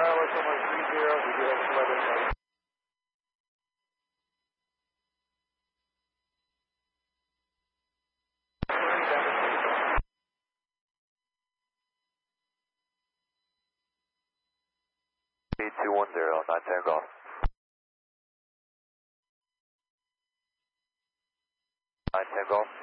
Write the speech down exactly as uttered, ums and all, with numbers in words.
Bravo, someone three zero, we do have eleven. two one zero, nine ten golf. nine ten golf.